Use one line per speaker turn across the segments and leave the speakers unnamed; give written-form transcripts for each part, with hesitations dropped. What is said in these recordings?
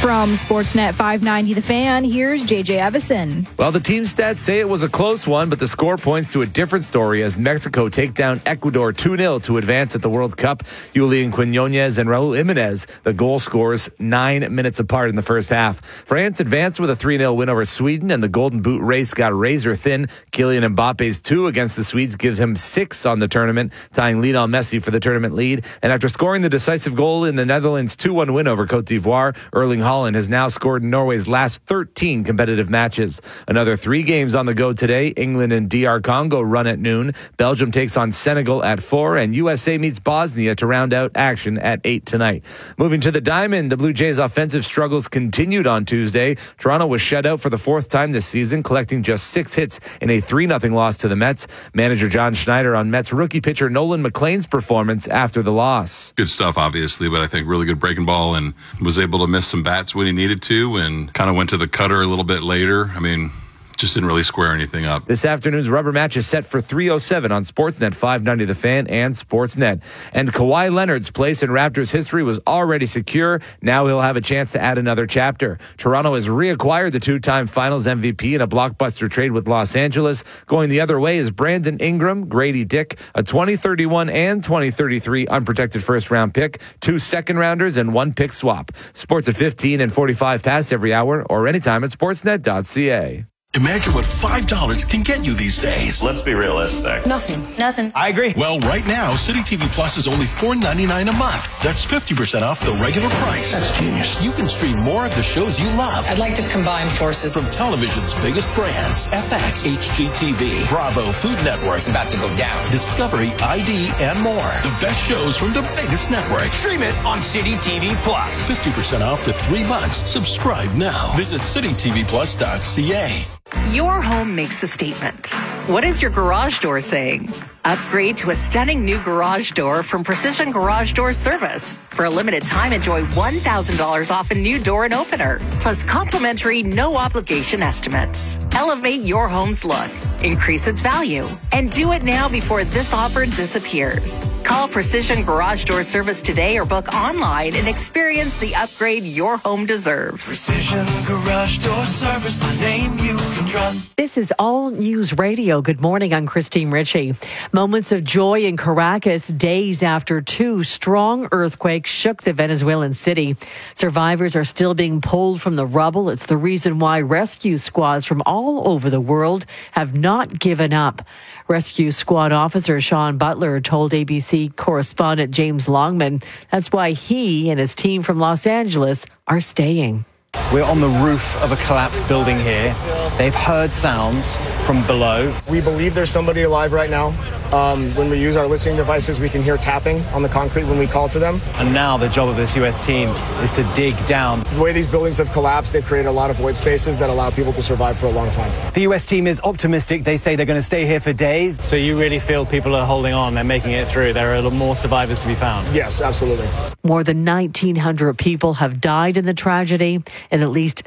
From Sportsnet 590 The Fan, here's JJ Evison.
Well, the team stats say it was a close one, but the score points to a different story as Mexico take down Ecuador 2-0 to advance at the World Cup. Julian Quinones and Raul Jimenez, the goal scorers 9 minutes apart in the first half. France advanced with a 3-0 win over Sweden, and the Golden Boot race got razor thin. Kylian Mbappe's 2 against the Swedes gives him 6 on the tournament, tying Lionel Messi for the tournament lead. And after scoring the decisive goal in the Netherlands' 2-1 win over Cote d'Ivoire, Erling Haaland has now scored in Norway's last 13 competitive matches. Another 3 games on the go today. England and DR Congo run at noon. Belgium takes on Senegal at 4, and USA meets Bosnia to round out action at 8 tonight. Moving to the Diamond, the Blue Jays' offensive struggles continued on Tuesday. Toronto was shut out for the 4th time this season, collecting just 6 hits in a 3-0 loss to the Mets. Manager John Schneider on Mets rookie pitcher Nolan McLean's performance after the loss.
Good stuff, obviously, but I think really good breaking ball and was able to miss some bats when he needed to and kind of went to the cutter a little bit later. I mean, just didn't really square anything up.
This afternoon's rubber match is set for 3:07 on Sportsnet 590 The Fan and Sportsnet. And Kawhi Leonard's place in Raptors history was already secure. Now he'll have a chance to add another chapter. Toronto has reacquired the 2-time Finals MVP in a blockbuster trade with Los Angeles. Going the other way is Brandon Ingram, Grady Dick, a 2031 and 2033 unprotected first-round pick, 2 second-rounders, and 1 pick swap. Sports at 15 and 45 past every hour or anytime at sportsnet.ca.
Imagine what $5 can get you these days.
Let's be realistic.
Nothing.
I agree.
Well, right now, City TV Plus is only $4.99 a month. That's 50% off the regular price.
That's genius.
You can stream more of the shows you love.
I'd like to combine forces.
From television's biggest brands, FX, HGTV, Bravo, Food Network.
It's about to go down.
Discovery, ID, and more. The best shows from the biggest networks.
Stream it on City TV Plus.
50% off for 3 months. Subscribe now. Visit citytvplus.ca.
Your home makes a statement. What is your garage door saying? Upgrade to a stunning new garage door from Precision Garage Door Service. For a limited time, enjoy $1,000 off a new door and opener, plus complimentary no-obligation estimates. Elevate your home's look, increase its value, and do it now before this offer disappears. Call Precision Garage Door Service today or book online and experience the upgrade your home deserves.
Precision Garage Door Service, the name you can trust.
This is All News Radio. Good morning, I'm Christine Ritchie. Moments of joy in Caracas days after 2 strong earthquakes shook the Venezuelan city. Survivors are still being pulled from the rubble. It's the reason why rescue squads from all over the world have not given up. Rescue squad officer Sean Butler told ABC correspondent James Longman that's why he and his team from Los Angeles are staying.
We're on the roof of a collapsed building here. They've heard sounds from below.
We believe there's somebody alive right now. When we use our listening devices, we can hear tapping on the concrete when we call to them.
And now the job of this U.S. team is to dig down.
The way these buildings have collapsed, they've created a lot of void spaces that allow people to survive for a long time.
The U.S. team is optimistic. They say they're going to stay here for days. So you really feel people are holding on, they're making it through. There are more survivors to be found.
Yes, absolutely.
More than 1,900 people have died in the tragedy, and at least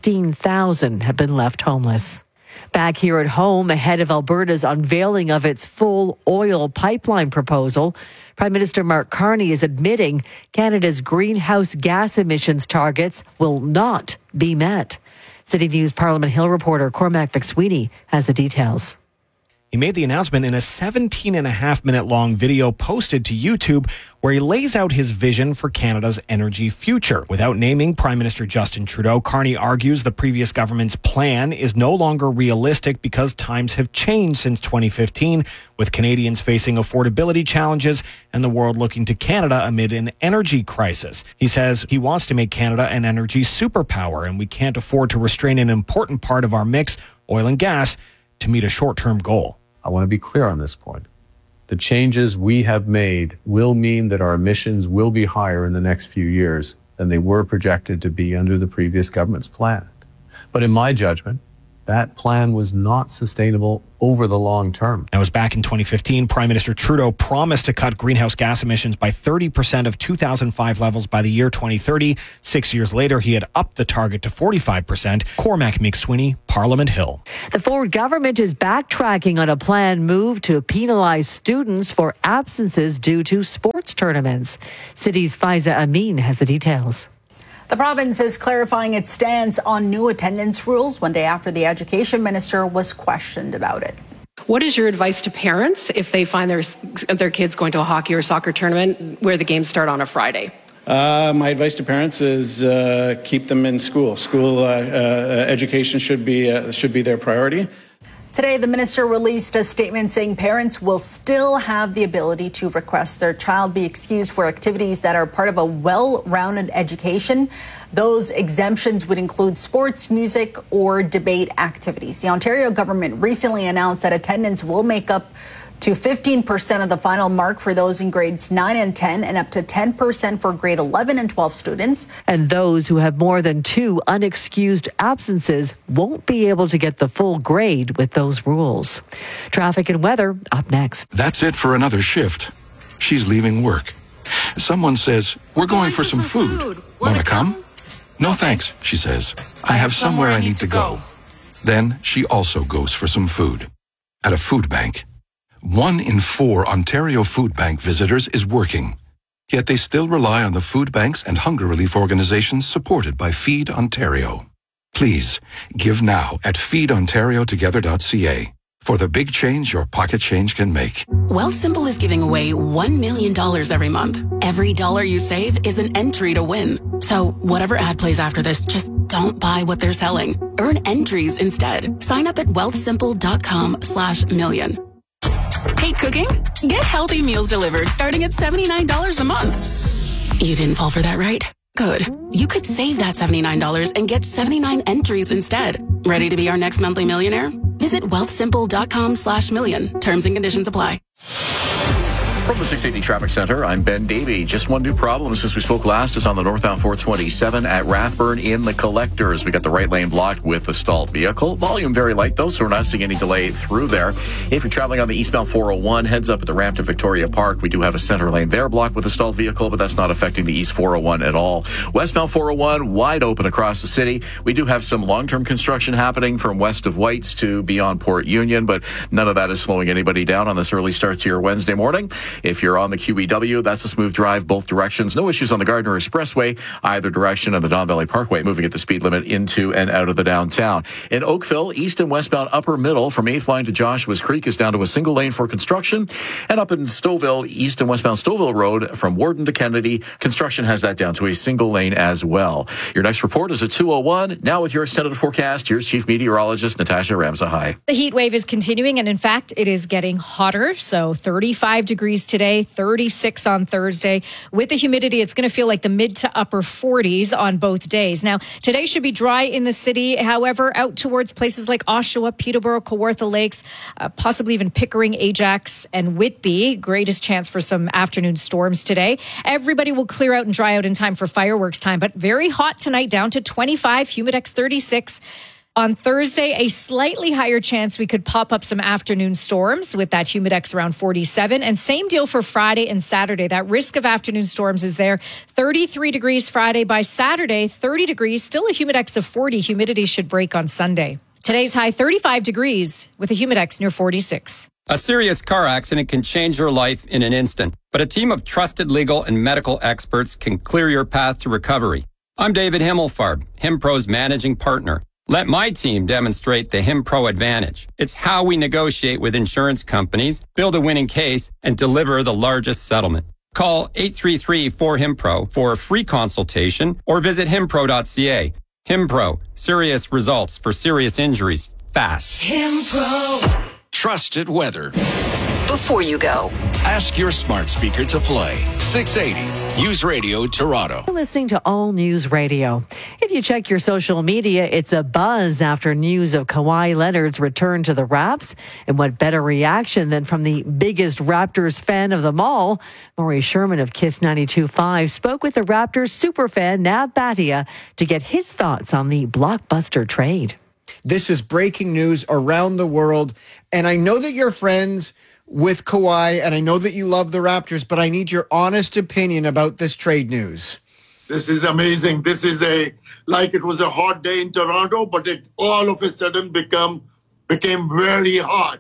16,000 have been left homeless. Back here at home, ahead of Alberta's unveiling of its full oil pipeline proposal, Prime Minister Mark Carney is admitting Canada's greenhouse gas emissions targets will not be met. City News Parliament Hill reporter Cormac McSweeney has the details.
He made the announcement in a 17.5-minute long video posted to YouTube where he lays out his vision for Canada's energy future. Without naming Prime Minister Justin Trudeau, Carney argues the previous government's plan is no longer realistic because times have changed since 2015, with Canadians facing affordability challenges and the world looking to Canada amid an energy crisis. He says he wants to make Canada an energy superpower, and we can't afford to restrain an important part of our mix, oil and gas, to meet a short-term goal.
I want to be clear on this point. The changes we have made will mean that our emissions will be higher in the next few years than they were projected to be under the previous government's plan. But in my judgment, that plan was not sustainable over the long term.
That was back in 2015. Prime Minister Trudeau promised to cut greenhouse gas emissions by 30% of 2005 levels by the year 2030. 6 years later, he had upped the target to 45%. Cormac McSweeney, Parliament Hill.
The Ford government is backtracking on a planned move to penalize students for absences due to sports tournaments. City's Faiza Amin has the details.
The province is clarifying its stance on new attendance rules one day after the education minister was questioned about it.
What is your advice to parents if they find their kids going to a hockey or soccer tournament where the games start on a Friday?
My advice to parents is keep them in school. School education should be their priority.
Today, the minister released a statement saying parents will still have the ability to request their child be excused for activities that are part of a well-rounded education. Those exemptions would include sports, music, or debate activities. The Ontario government recently announced that attendance will make up to 15% of the final mark for those in grades 9 and 10 and up to 10% for grade 11 and 12 students.
And those who have more than 2 unexcused absences won't be able to get the full grade with those rules. Traffic and weather up next.
That's it for another shift. She's leaving work. Someone says, "We're going for some food. Want to come?" "No thanks," she says. "I have somewhere I need to go." Then she also goes for some food at a food bank. 1 in 4 Ontario Food Bank visitors is working, yet they still rely on the food banks and hunger relief organizations supported by Feed Ontario. Please, give now at feedontariotogether.ca for the big change your pocket change can make.
Wealthsimple is giving away $1 million every month. Every dollar you save is an entry to win. So whatever ad plays after this, just don't buy what they're selling. Earn entries instead. Sign up at wealthsimple.com/million. Hate cooking? Get healthy meals delivered starting at $79 a month. You didn't fall for that, right? Good. You could save that $79 and get 79 entries instead. Ready to be our next monthly millionaire? Visit wealthsimple.com/million. Terms and conditions apply.
From the 680 Traffic Center, I'm Ben Davey. Just one new problem since we spoke last is on the northbound 427 at Rathburn in the collectors. We got the right lane blocked with a stalled vehicle. Volume very light, though, so we're not seeing any delay through there. If you're traveling on the eastbound 401, heads up at the ramp to Victoria Park. We do have a center lane there blocked with a stalled vehicle, but that's not affecting the east 401 at all. Westbound 401, wide open across the city. We do have some long-term construction happening from west of Whites to beyond Port Union, but none of that is slowing anybody down on this early start to your Wednesday morning. If you're on the QEW, that's a smooth drive both directions. No issues on the Gardiner Expressway, either direction, and the Don Valley Parkway moving at the speed limit into and out of the downtown. In Oakville, east and westbound upper middle from 8th line to Joshua's Creek is down to a single lane for construction. And up in Stouffville, east and westbound Stouffville Road from Warden to Kennedy, construction has that down to a single lane as well. Your next report is at 2:01. Now with your extended forecast, here's Chief Meteorologist Natasha Ramsahai.
The heat wave is continuing, and in fact, it is getting hotter. So 35 degrees today, 36 on Thursday. With the humidity, it's going to feel like the mid to upper 40s on both days. Now, today should be dry in the city. However, out towards places like Oshawa, Peterborough, Kawartha Lakes, possibly even Pickering, Ajax, and Whitby. Greatest chance for some afternoon storms today. Everybody will clear out and dry out in time for fireworks time, but very hot tonight, down to 25, Humidex 36. On Thursday, a slightly higher chance we could pop up some afternoon storms with that humidex around 47. And same deal for Friday and Saturday. That risk of afternoon storms is there. 33 degrees Friday. By Saturday, 30 degrees. Still a humidex of 40. Humidity should break on Sunday. Today's high 35 degrees with a humidex near 46.
A serious car accident can change your life in an instant, but a team of trusted legal and medical experts can clear your path to recovery. I'm David Himmelfarb, HimPro's managing partner. Let my team demonstrate the HimPro advantage. It's how we negotiate with insurance companies, build a winning case, and deliver the largest settlement. Call 833-4HIMPRO for a free consultation or visit himpro.ca. HimPro, serious results for serious injuries, fast.
HimPro.
Trusted weather.
Before you go,
ask your smart speaker to play 680 News Radio Toronto.
You're listening to All News Radio. If you check your social media, it's a buzz after news of Kawhi Leonard's return to the Raps. And what better reaction than from the biggest Raptors fan of them all? Maury Sherman of KISS 92.5 spoke with the Raptors superfan Nav Bhatia to get his thoughts on the blockbuster trade.
This is breaking news around the world, and I know that you're friends with Kawhi, and I know that you love the Raptors, but I need your honest opinion about this trade news.
This is amazing. This is like it was a hot day in Toronto, but it all of a sudden became very hot.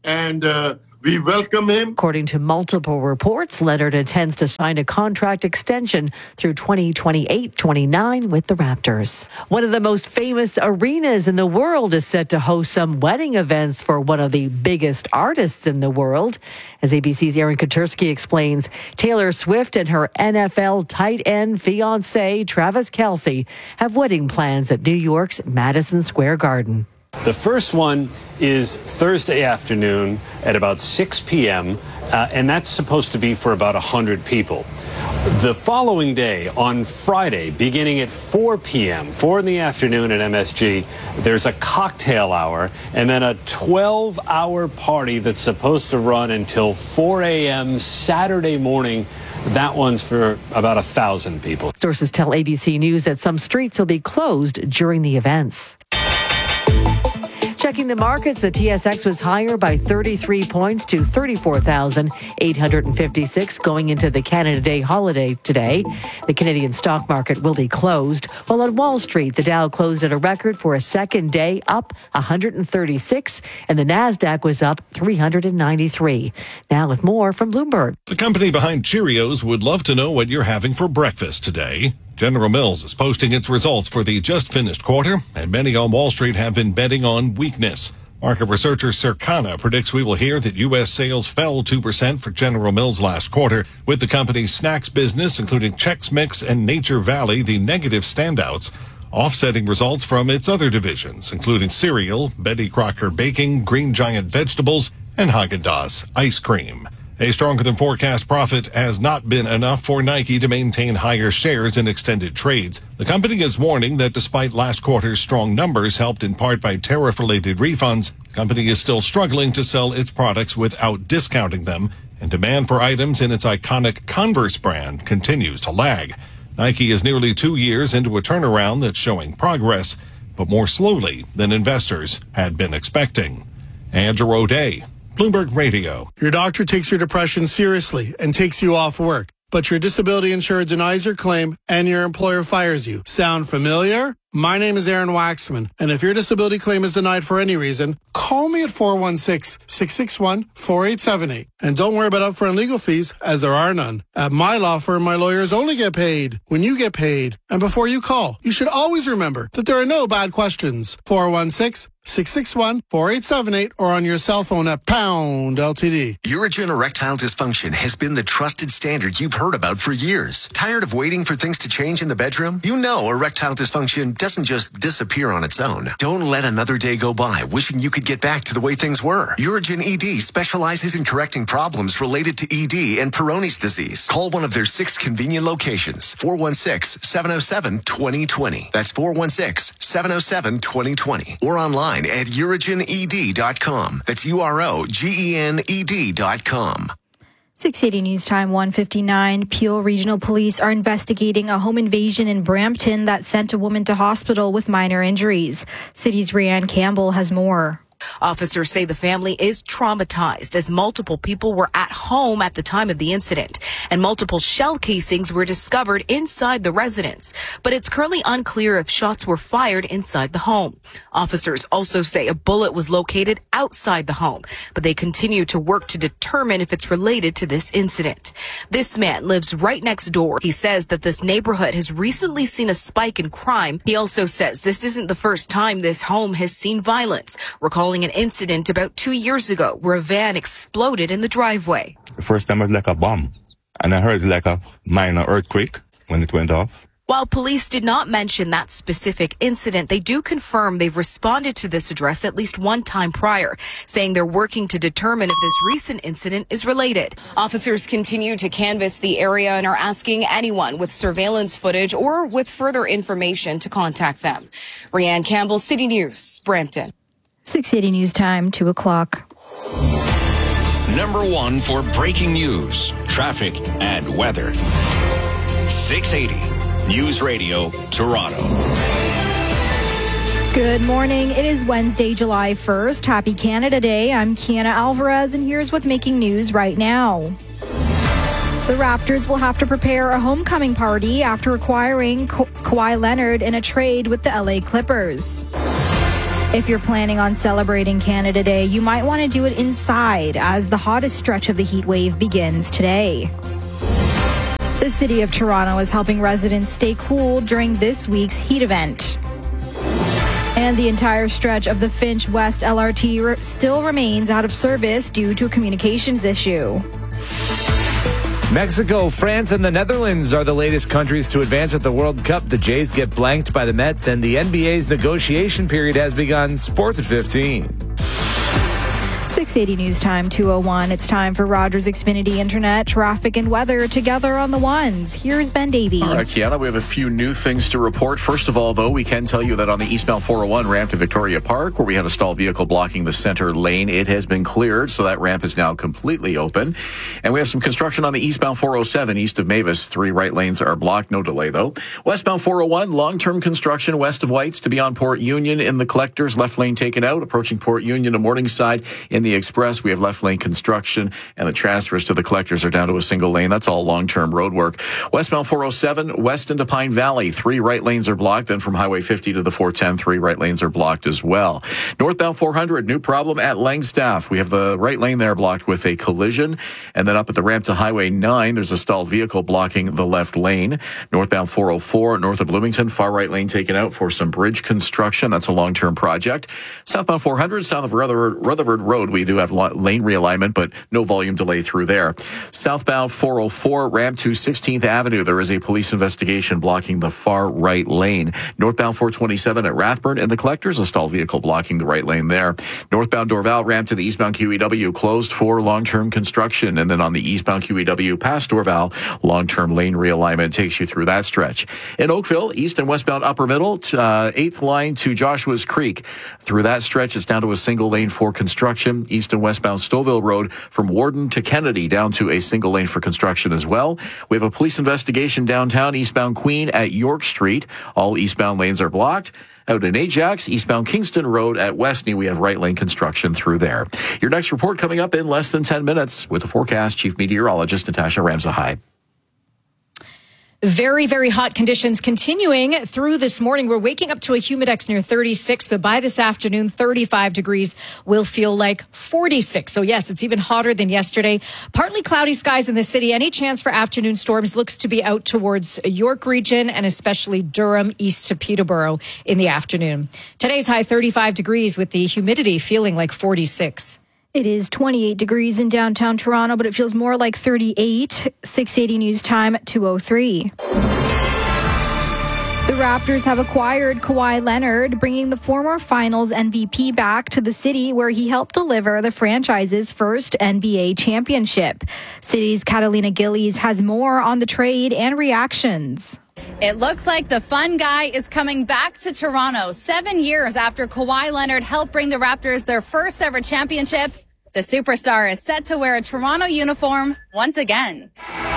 and we welcome him.
According to multiple reports, Leonard intends to sign a contract extension through 2028-29 with the Raptors. One of the most famous arenas in the world is set to host some wedding events for one of the biggest artists in the world. As ABC's Aaron Katursky explains, Taylor Swift and her NFL tight end fiancé, Travis Kelce, have wedding plans at New York's Madison Square Garden.
The first one is Thursday afternoon at about 6 p.m., and that's supposed to be for about 100 people. The following day, on Friday, beginning at 4 p.m., 4 in the afternoon at MSG, there's a cocktail hour and then a 12-hour party that's supposed to run until 4 a.m. Saturday morning. That one's for about 1,000 people.
Sources tell ABC News that some streets will be closed during the events. Checking the markets, the TSX was higher by 33 points to 34,856 going into the Canada Day holiday today. The Canadian stock market will be closed, while on Wall Street, the Dow closed at a record for a second day, up 136, and the Nasdaq was up 393. Now with more from Bloomberg.
The company behind Cheerios would love to know what you're having for breakfast today. General Mills is posting its results for the just finished quarter, and many on Wall Street have been betting on weakness. Market researcher Circana predicts we will hear that U.S. sales fell 2% for General Mills last quarter, with the company's snacks business, including Chex Mix and Nature Valley, the negative standouts, offsetting results from its other divisions, including cereal, Betty Crocker Baking, Green Giant Vegetables, and Häagen-Dazs ice cream. A stronger-than-forecast profit has not been enough for Nike to maintain higher shares in extended trades. The company is warning that despite last quarter's strong numbers, helped in part by tariff-related refunds, the company is still struggling to sell its products without discounting them, and demand for items in its iconic Converse brand continues to lag. Nike is nearly 2 years into a turnaround that's showing progress, but more slowly than investors had been expecting. Andrew O'Day, Bloomberg Radio.
Your doctor takes your depression seriously and takes you off work, but your disability insurer denies your claim and your employer fires you. Sound familiar? My name is Aaron Waxman, and if your disability claim is denied for any reason, call me at 416-661-4878. And don't worry about upfront legal fees, as there are none. At my law firm, my lawyers only get paid when you get paid. And before you call, you should always remember that there are no bad questions. 416-661-4878 or on your cell phone at pound LTD.
Urigen erectile dysfunction has been the trusted standard you've heard about for years. Tired of waiting for things to change in the bedroom? You know erectile dysfunction doesn't just disappear on its own. Don't let another day go by wishing you could get back to the way things were. Urigen ED specializes in correcting problems related to ED and Peyronie's disease. Call one of their 6 convenient locations. 416-707-2020. That's 416-707-2020. Or online at urigened.com. That's UROGENED.com.
680 News Time 1:59. Peel Regional Police are investigating a home invasion in Brampton that sent a woman to hospital with minor injuries. City's Rianne Campbell has more.
Officers say the family is traumatized as multiple people were at home at the time of the incident and multiple shell casings were discovered inside the residence. But it's currently unclear if shots were fired inside the home. Officers also say a bullet was located outside the home, but they continue to work to determine if it's related to this incident. This man lives right next door. He says that this neighborhood has recently seen a spike in crime. He also says this isn't the first time this home has seen violence, recalling an incident about 2 years ago where a van exploded in the driveway.
The first time it was like a bomb, and I heard like a minor earthquake when it went off.
While police did not mention that specific incident, they do confirm they've responded to this address at least one time prior, saying they're working to determine if this recent incident is related. Officers continue to canvass the area and are asking anyone with surveillance footage or with further information to contact them. Rianne Campbell, City News, Brampton.
680 News Time, 2 o'clock.
Number 1 for breaking news, traffic, and weather. 680 News Radio, Toronto.
Good morning. It is Wednesday, July 1st. Happy Canada Day. I'm Kiana Alvarez, and here's what's making news right now. The Raptors will have to prepare a homecoming party after acquiring Kawhi Leonard in a trade with the LA Clippers. If you're planning on celebrating Canada Day, you might want to do it inside as the hottest stretch of the heat wave begins today. The City of Toronto is helping residents stay cool during this week's heat event. And the entire stretch of the Finch West LRT still remains out of service due to a communications issue.
Mexico, France, and the Netherlands are the latest countries to advance at the World Cup. The Jays get blanked by the Mets, and the NBA's negotiation period has begun. Sports at 15.
680 News Time 2:01. It's time for Rogers Xfinity Internet, traffic and weather together on the ones. Here's Ben Davey.
All right, Kiana, we have a few new things to report. First of all, though, we can tell you that on the eastbound 401 ramp to Victoria Park, where we had a stalled vehicle blocking the center lane, it has been cleared, so that ramp is now completely open. And we have some construction on the eastbound 407 east of Mavis. 3 right lanes are blocked. No delay, though. Westbound 401, long-term construction west of Whites to beyond Port Union in the collectors. Left lane taken out. Approaching Port Union to Morningside in the express, we have left lane construction, and the transfers to the collectors are down to a single lane. That's all long-term road work. Westbound 407 west into Pine Valley, 3 right lanes are blocked. Then from Highway 50 to the 410, 3 right lanes are blocked as well. Northbound 400, new problem at Langstaff. We have the right lane there blocked with a collision, and then up at the ramp to Highway 9, there's a stalled vehicle blocking the left lane. Northbound 404 north of Bloomington, far right lane taken out for some bridge construction. That's a long-term project. Southbound 400 south of Rutherford Road, we do have lane realignment, but no volume delay through there. Southbound 404 ramp to 16th Avenue. There is a police investigation blocking the far right lane. Northbound 427 at Rathburn and the collectors, a stalled vehicle blocking the right lane there. Northbound Dorval ramp to the eastbound QEW closed for long-term construction. And then on the eastbound QEW past Dorval, long-term lane realignment takes you through that stretch. In Oakville, east and westbound upper middle, 8th line to Joshua's Creek. Through that stretch, it's down to a single lane for construction. East and westbound Stouffville Road from Warden to Kennedy down to a single lane for construction as well. We have a police investigation downtown, eastbound Queen at York Street. All eastbound lanes are blocked. Out in Ajax, eastbound Kingston Road at Westney, we have right lane construction through there. Your next report coming up in less than 10 minutes with the forecast, Chief Meteorologist Natasha Ramsahai.
Very, very hot conditions continuing through this morning. We're waking up to a humidex near 36, but by this afternoon, 35 degrees will feel like 46. So yes, it's even hotter than yesterday. Partly cloudy skies in the city. Any chance for afternoon storms looks to be out towards York region and especially Durham east to Peterborough in the afternoon. Today's high 35 degrees with the humidity feeling like 46.
It is 28 degrees in downtown Toronto, but it feels more like 38. 680 News Time at 2:03. The Raptors have acquired Kawhi Leonard, bringing the former Finals MVP back to the city where he helped deliver the franchise's first NBA championship. City's Catalina Gillies has more on the trade and reactions.
It looks like the fun guy is coming back to Toronto 7 years after Kawhi Leonard helped bring the Raptors their first ever championship. The superstar is set to wear a Toronto uniform once again.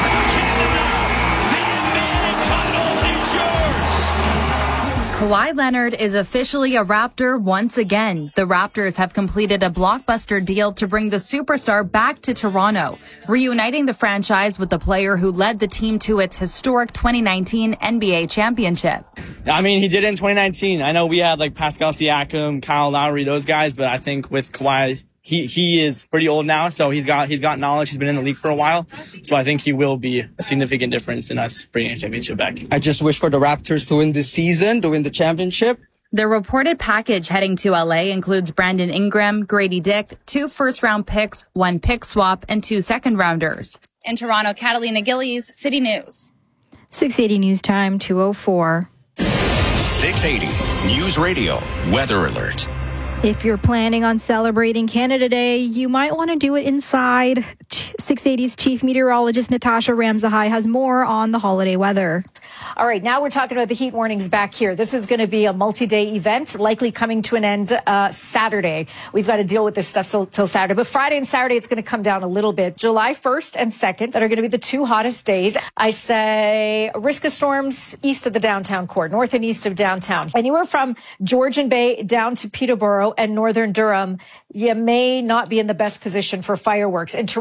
Kawhi Leonard is officially a Raptor once again. The Raptors have completed a blockbuster deal to bring the superstar back to Toronto, reuniting the franchise with the player who led the team to its historic 2019 NBA championship.
I mean, he did it in 2019. I know we had like Pascal Siakam, Kyle Lowry, those guys, but I think with Kawhi, he is pretty old now, so he's got knowledge. He's been in the league for a while, so I think he will be a significant difference in us bringing a championship back.
I just wish for the Raptors to win this season, to win the championship.
The reported package heading to LA includes Brandon Ingram, Grady Dick, 2 first-round picks, 1 pick swap, and 2 second-rounders. In Toronto, Catalina Gillies, City News.
680 News Time, 2:04.
680 News Radio Weather Alert.
If you're planning on celebrating Canada Day, you might want to do it inside. 680's Chief Meteorologist Natasha Ramsahai has more on the holiday weather.
All right, now we're talking about the heat warnings back here. This is going to be a multi-day event, likely coming to an end Saturday. We've got to deal with this stuff till Saturday. But Friday and Saturday, it's going to come down a little bit. July 1st and 2nd, that are going to be the 2 hottest days. I say risk of storms east of the downtown core, north and east of downtown. Anywhere from Georgian Bay down to Peterborough and northern Durham, you may not be in the best position for fireworks. In Toronto, we'll be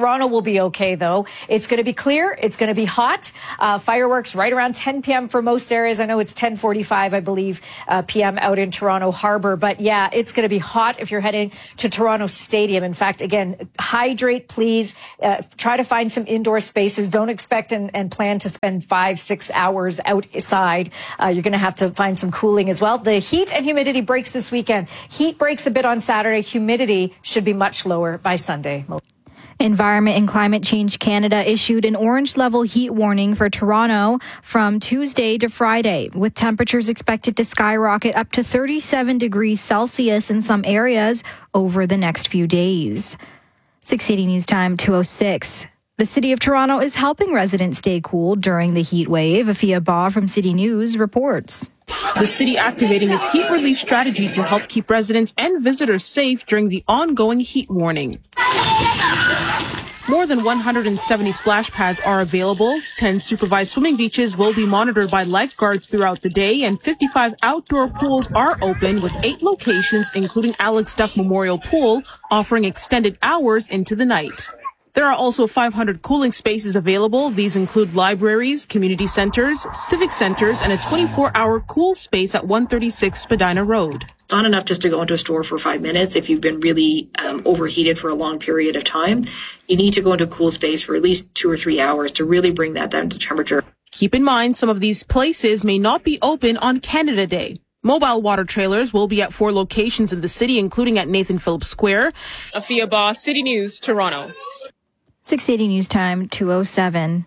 be okay, though. It's going to be clear. It's going to be hot. Fireworks right around 10 p.m. for most areas. I know it's 10:45, I believe, p.m. out in Toronto Harbor. But yeah, it's going to be hot if you're heading to Toronto Stadium. In fact, again, hydrate, please. Try to find some indoor spaces. Don't expect and plan to spend 5-6 hours outside. You're going to have to find some cooling as well. The heat and humidity breaks this weekend. Heat breaks a bit on Saturday. Humidity should be much lower by Sunday.
Environment and Climate Change Canada issued an orange level heat warning for Toronto from Tuesday to Friday, with temperatures expected to skyrocket up to 37 degrees Celsius in some areas over the next few days. 680 News Time 2:06. The City of Toronto is helping residents stay cool during the heat wave. Afia Ba from City News reports.
The city activating its heat relief strategy to help keep residents and visitors safe during the ongoing heat warning. More than 170 splash pads are available. 10 supervised swimming beaches will be monitored by lifeguards throughout the day, and 55 outdoor pools are open, with 8 locations, including Alex Duff Memorial Pool, offering extended hours into the night. There are also 500 cooling spaces available. These include libraries, community centers, civic centers, and a 24-hour cool space at 136 Spadina Road.
It's not enough just to go into a store for 5 minutes if you've been really overheated for a long period of time. You need to go into a cool space for at least 2 or 3 hours to really bring that down to temperature.
Keep in mind, some of these places may not be open on Canada Day. Mobile water trailers will be at 4 locations in the city, including at Nathan Phillips Square. Afia Ba, City News, Toronto.
680 News Time 2:07.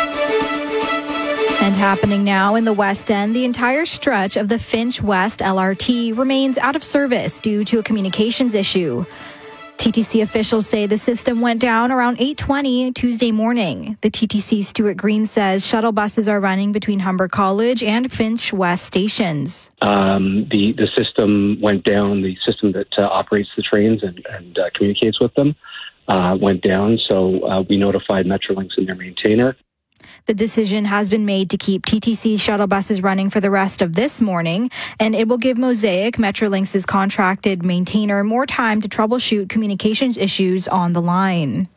And happening now in the West End, the entire stretch of the Finch West LRT remains out of service due to a communications issue. TTC officials say the system went down around 8:20 Tuesday morning. The TTC Stuart Green says shuttle buses are running between Humber College and Finch West stations.
The system went down. The system that operates the trains and communicates with them went down. So we notified Metrolinx and their maintainer.
The decision has been made to keep TTC shuttle buses running for the rest of this morning, and it will give Mosaic, Metrolinx's contracted maintainer, more time to troubleshoot communications issues on the line.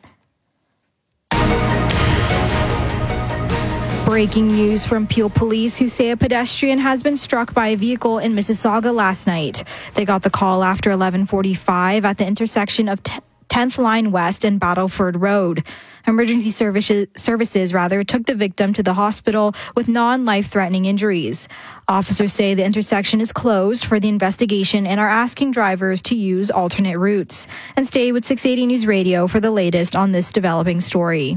Breaking news from Peel Police, who say a pedestrian has been struck by a vehicle in Mississauga last night. They got the call after 11:45 at the intersection of 10th Line West and Battleford Road. Emergency services took the victim to the hospital with non-life-threatening injuries. Officers say the intersection is closed for the investigation and are asking drivers to use alternate routes. And stay with 680 News Radio for the latest on this developing story.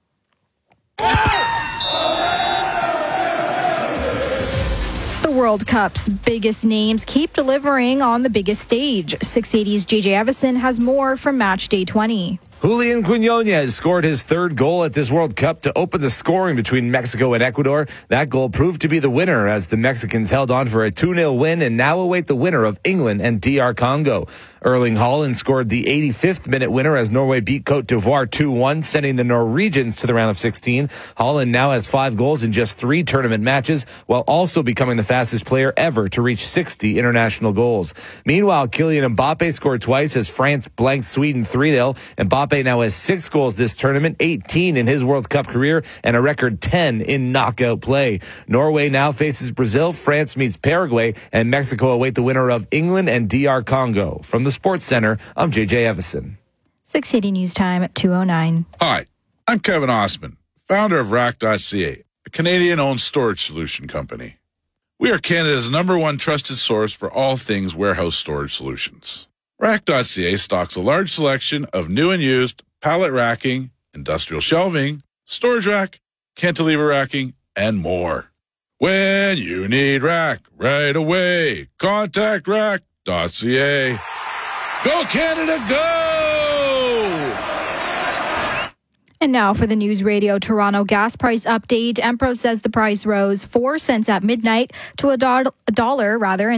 The World Cup's biggest names keep delivering on the biggest stage. 680's JJ Evison has more from match day 20.
Julian Quinones scored his third goal at this World Cup to open the scoring between Mexico and Ecuador. That goal proved to be the winner as the Mexicans held on for a 2-0 win and now await the winner of England and DR Congo. Erling Haaland scored the 85th minute winner as Norway beat Cote d'Ivoire 2-1, sending the Norwegians to the round of 16. Haaland now has 5 goals in just 3 tournament matches, while also becoming the fastest player ever to reach 60 international goals. Meanwhile, Kylian Mbappe scored twice as France blanked Sweden 3-0. Mbappe now has 6 goals this tournament, 18 in his World Cup career, and a record 10 in knockout play. Norway now faces Brazil, France meets Paraguay, and Mexico await the winner of England and DR Congo. From the Sports Center, I'm JJ Evison.
680 News Time at 2:09.
Hi, I'm Kevin Osman, founder of Rack.ca, a Canadian-owned storage solution company. We are Canada's #1 trusted source for all things warehouse storage solutions. Rack.ca stocks a large selection of new and used pallet racking, industrial shelving, storage rack, cantilever racking, and more. When you need rack right away, contact Rack.ca. Go Canada, go!
And now for the News Radio Toronto gas price update. Empro says the price rose 4 cents at midnight to a dollar and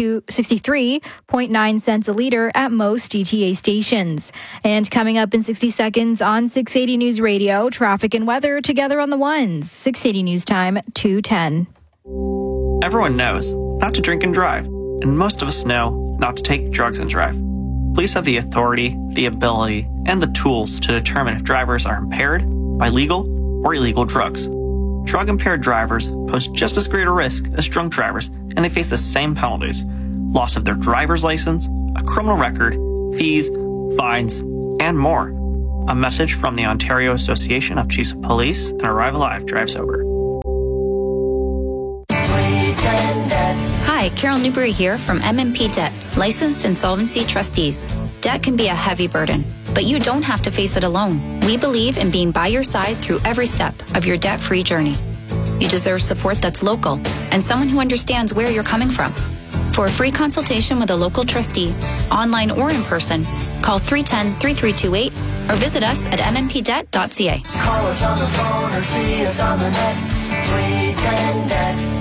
63.9 cents a liter at most GTA stations. And coming up in 60 seconds on 680 News Radio, traffic and weather together on the ones. 680 News Time, 2:10.
Everyone knows not to drink and drive, and most of us know not to take drugs and drive.
Police have the authority, the ability, and the tools to determine if drivers are impaired by legal or illegal drugs. Drug-impaired drivers pose just as great a risk as drunk drivers, and they face the same penalties: loss of their driver's license, a criminal record, fees, fines, and more. A message from the Ontario Association of Chiefs of Police and Arrive Alive Drive Sober.
Hi, Carol Newberry here from MMP Debt, licensed insolvency trustees. Debt can be a heavy burden, but you don't have to face it alone. We believe in being by your side through every step of your debt-free journey. You deserve support that's local and someone who understands where you're coming from. For a free consultation with a local trustee, online or in person, call 310-3328 or visit us at mmpdebt.ca.
Call us on the phone or see us on the net. 310-NET.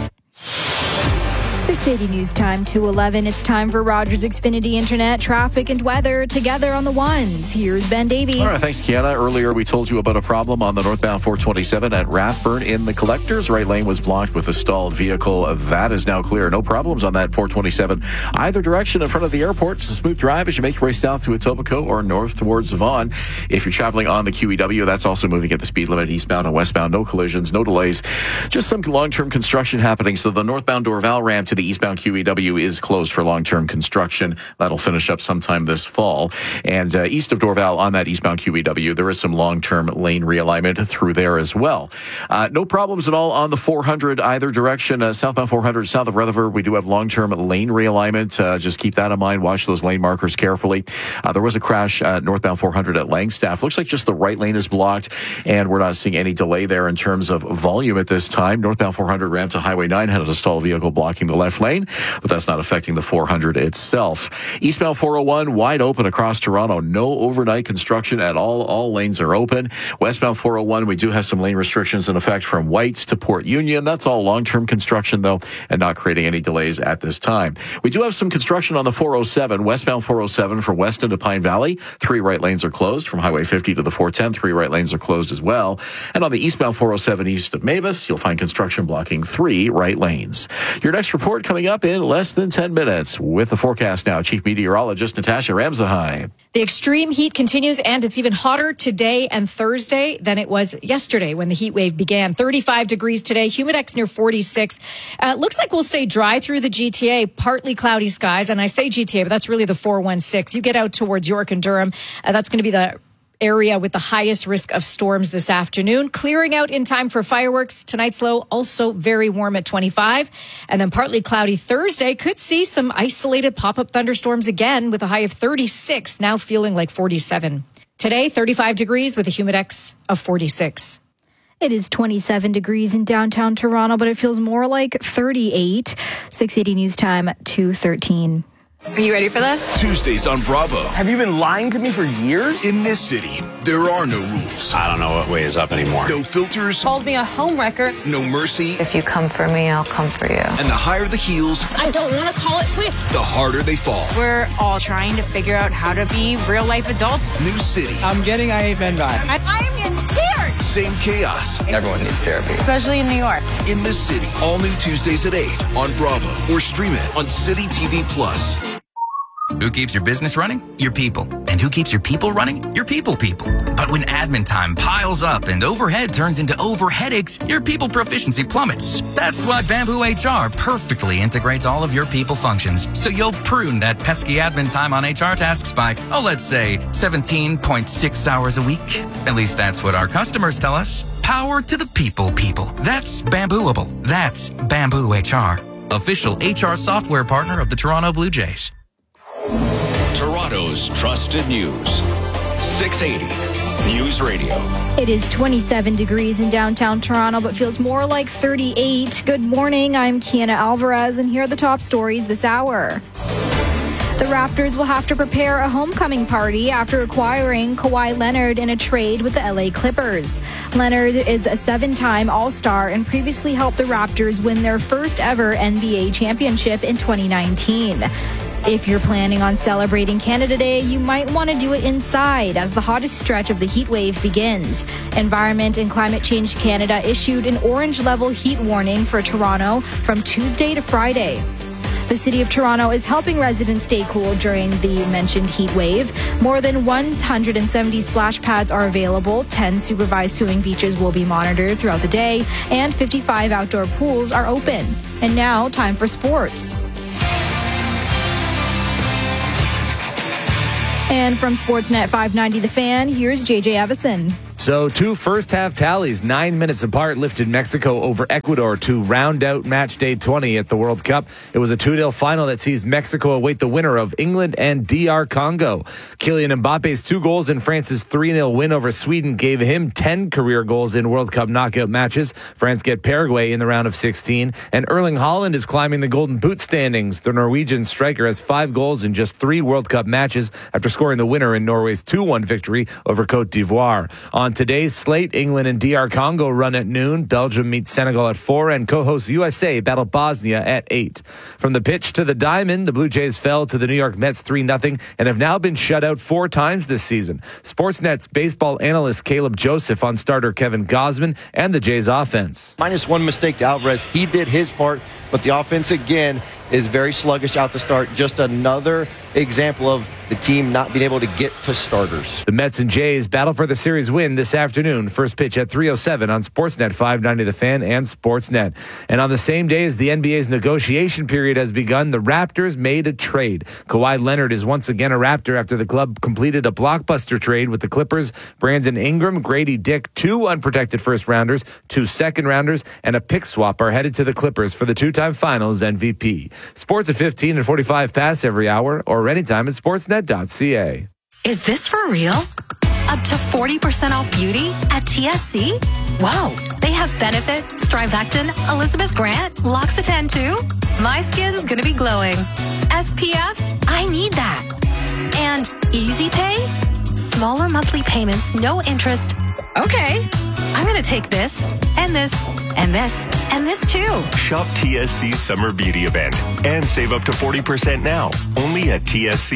680 News Time, 2:11. It's time for Rogers Xfinity Internet, traffic and weather together on the ones. Here's Ben Davey.
All right, thanks, Kiana. Earlier, we told you about a problem on the northbound 427 at Rathburn in the Collectors. Right lane was blocked with a stalled vehicle. That is now clear. No problems on that 427 either direction in front of the airport. It's a smooth drive as you make your way south to Etobicoke or north towards Vaughan. If you're traveling on the QEW, that's also moving at the speed limit eastbound and westbound. No collisions, no delays. Just some long-term construction happening. So the northbound Dorval ramp to the eastbound QEW is closed for long-term construction. That'll finish up sometime this fall. And east of Dorval on that eastbound QEW, there is some long-term lane realignment through there as well. No problems at all on the 400 either direction. Southbound 400 south of Rutherford, we do have long-term lane realignment. Just keep that in mind. Watch those lane markers carefully. There was a crash northbound 400 at Langstaff. Looks like just the right lane is blocked, and we're not seeing any delay there in terms of volume at this time. Northbound 400 ramp to Highway 9 had a stalled vehicle blocking the left lane, but that's not affecting the 400 itself. Eastbound 401 wide open across Toronto. No overnight construction at all. All lanes are open. Westbound 401, we do have some lane restrictions in effect from Whites to Port Union. That's all long-term construction, though, and not creating any delays at this time. We do have some construction on the 407. Westbound 407 from Weston to Pine Valley. 3 right lanes are closed. From Highway 50 to the 410, 3 right lanes are closed as well. And on the eastbound 407 east of Mavis, you'll find construction blocking 3 right lanes. Your next report coming up in less than 10 minutes. With the forecast now, Chief Meteorologist Natasha Ramzahai.
The extreme heat continues, and it's even hotter today and Thursday than it was yesterday when the heat wave began. 35 degrees today, humidex near 46. Looks like we'll stay dry through the GTA, partly cloudy skies. And I say GTA, but that's really the 416. You get out towards York and Durham, that's going to be the area with the highest risk of storms this afternoon. Clearing out in time for fireworks. Tonight's low also very warm at 25. And then partly cloudy Thursday. Could see some isolated pop-up thunderstorms again with a high of 36, now feeling like 47. Today, 35 degrees with a humidex of 46.
It is 27 degrees in downtown Toronto, but it feels more like 38. 680 News Time, 2:13.
Are you ready for this?
Tuesdays on Bravo.
Have you been lying to me for years?
In this city, there are no rules.
I don't know what way is up anymore.
No filters.
Called me a homewrecker.
No mercy.
If you come for me, I'll come for you.
And the higher the heels,
I don't want to call it quits.
the harder they fall.
We're all trying to figure out how to be real-life adults.
New city.
I'm getting I Hate Men vibe. I'm getting scared.
Same chaos.
Everyone needs therapy. Especially in New York.
In this city. All new Tuesdays at 8 on Bravo. Or stream it on City TV Plus.
Who keeps your business running? Your people. And who keeps your people running? Your people. But when admin time piles up and overhead turns into overheadaches, your people proficiency plummets. That's why Bamboo HR perfectly integrates all of your people functions. So you'll prune that pesky admin time on HR tasks by, let's say 17.6 hours a week. At least that's what our customers tell us. Power to the people. That's Bambooable. That's Bamboo HR. Official HR software partner of the Toronto Blue Jays.
Toronto's trusted news. 680 News Radio.
It is 27 degrees in downtown Toronto, but feels more like 38. Good morning. I'm Kiana Alvarez, and here are the top stories this hour. The Raptors will have to prepare a homecoming party after acquiring Kawhi Leonard in a trade with the LA Clippers. Leonard is a 7-time All-Star and previously helped the Raptors win their first ever NBA championship in 2019. If you're planning on celebrating Canada Day, you might want to do it inside as the hottest stretch of the heat wave begins. Environment and Climate Change Canada issued an orange level heat warning for Toronto from Tuesday to Friday. The city of Toronto is helping residents stay cool during the mentioned heat wave. More than 170 splash pads are available. 10 supervised swimming beaches will be monitored throughout the day, and 55 outdoor pools are open. And now, time for sports. And from Sportsnet 590 The Fan, here's JJ Evison.
So 2 first-half tallies, 9 minutes apart, lifted Mexico over Ecuador to round out match day 20 at the World Cup. It was a 2-0 final that sees Mexico await the winner of England and DR Congo. Kylian Mbappe's 2 goals in France's 3-0 win over Sweden gave him 10 career goals in World Cup knockout matches. France get Paraguay in the round of 16. And Erling Haaland is climbing the Golden Boot standings. The Norwegian striker has 5 goals in just 3 World Cup matches after scoring the winner in Norway's 2-1 victory over Cote d'Ivoire. On today's slate, England and DR Congo run at noon. Belgium meets Senegal at 4, and co-host USA battle Bosnia at 8. From the pitch to the diamond, the Blue Jays fell to the New York Mets 3-0 and have now been shut out 4 times this season. Sportsnet's baseball analyst Caleb Joseph on starter Kevin Gausman and the Jays offense.
-1 mistake to Alvarez. He did his part, but the offense again is very sluggish out to start. Just another example of the team not being able to get to starters.
The Mets and Jays battle for the series win this afternoon. First pitch at 3:07 on Sportsnet 590 The Fan and Sportsnet. And on the same day as the NBA's negotiation period has begun, the Raptors made a trade. Kawhi Leonard is once again a Raptor after the club completed a blockbuster trade with the Clippers. Brandon Ingram, Grady Dick, 2 unprotected first-rounders, 2 second-rounders, and a pick swap are headed to the Clippers for the 2-time Finals MVP. Sports at 15 and 45 pass every hour or anytime at sportsnet.ca.
Is this for real? Up to 40% off beauty at TSC? Whoa, they have Benefit, Strivectin, Elizabeth Grant, L'Occitane too? My skin's gonna be glowing. SPF? I need that. And Easy Pay? Smaller monthly payments, no interest. Okay, I'm gonna take this, and this, and this, and this too.
Shop TSC's Summer Beauty Event and save up to 40% now, only at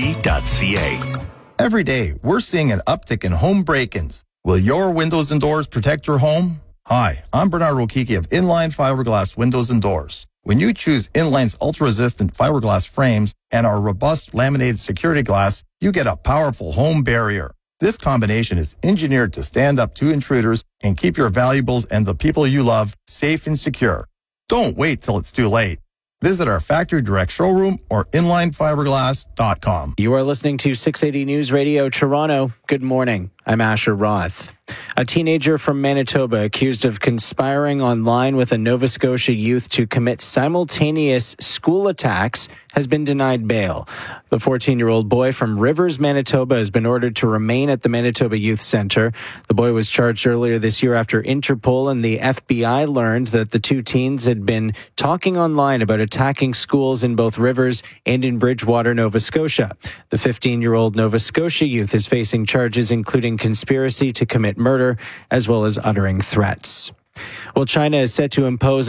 tsc.ca.
Every day, we're seeing an uptick in home break-ins. Will your windows and doors protect your home? Hi, I'm Bernard Rokiki of Inline Fiberglass Windows and Doors. When you choose Inline's ultra-resistant fiberglass frames and our robust laminated security glass, you get a powerful home barrier. This combination is engineered to stand up to intruders and keep your valuables and the people you love safe and secure. Don't wait till it's too late. Visit our factory direct showroom or inlinefiberglass.com.
You are listening to 680 News Radio Toronto. Good morning. I'm Asher Roth. A teenager from Manitoba accused of conspiring online with a Nova Scotia youth to commit simultaneous school attacks has been denied bail. The 14-year-old boy from Rivers, Manitoba has been ordered to remain at the Manitoba Youth Centre. The boy was charged earlier this year after Interpol and the FBI learned that the 2 teens had been talking online about attacking schools in both Rivers and in Bridgewater, Nova Scotia. The 15-year-old Nova Scotia youth is facing charges including conspiracy to commit murder, as well as uttering threats. Well, China is set to impose a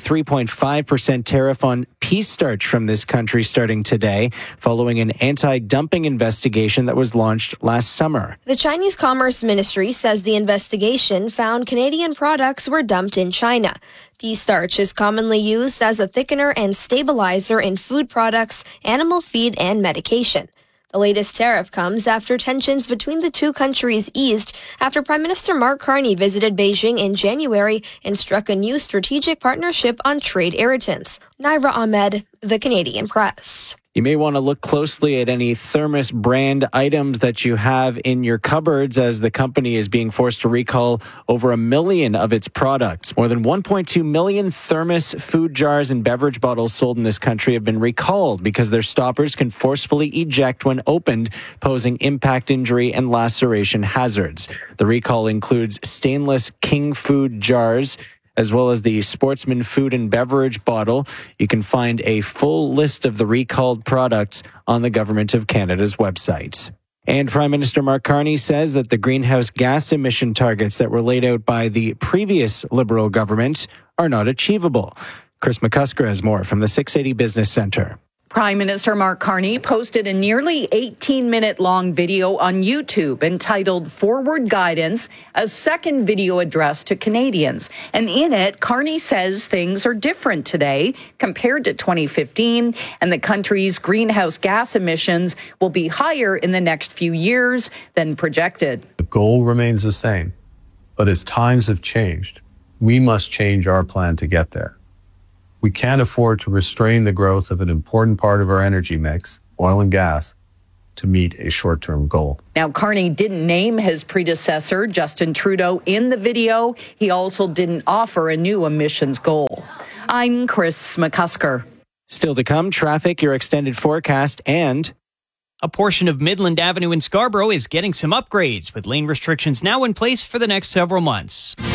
73.5% tariff on pea starch from this country starting today, following an anti-dumping investigation that was launched last summer.
The Chinese Commerce Ministry says the investigation found Canadian products were dumped in China. Pea starch is commonly used as a thickener and stabilizer in food products, animal feed, and medication. The latest tariff comes after tensions between the 2 countries eased after Prime Minister Mark Carney visited Beijing in January and struck a new strategic partnership on trade irritants. Naira Ahmed, The Canadian Press.
You may want to look closely at any Thermos brand items that you have in your cupboards as the company is being forced to recall over 1 million of its products. More than 1.2 million Thermos food jars and beverage bottles sold in this country have been recalled because their stoppers can forcefully eject when opened, posing impact injury and laceration hazards. The recall includes stainless King Food jars, as well as the Sportsman food and beverage bottle. You can find a full list of the recalled products on the Government of Canada's website. And Prime Minister Mark Carney says that the greenhouse gas emission targets that were laid out by the previous Liberal government are not achievable. Chris McCusker has more from the 680 Business Centre.
Prime Minister Mark Carney posted a nearly 18-minute-long video on YouTube entitled Forward Guidance, a second video address to Canadians. And in it, Carney says things are different today compared to 2015, and the country's greenhouse gas emissions will be higher in the next few years than projected.
The goal remains the same, but as times have changed, we must change our plan to get there. We can't afford to restrain the growth of an important part of our energy mix, oil and gas, to meet a short-term goal.
Now, Carney didn't name his predecessor, Justin Trudeau, in the video. He also didn't offer a new emissions goal. I'm Chris McCusker.
Still to come, traffic, your extended forecast, and
a portion of Midland Avenue in Scarborough is getting some upgrades, with lane restrictions now in place for the next several months.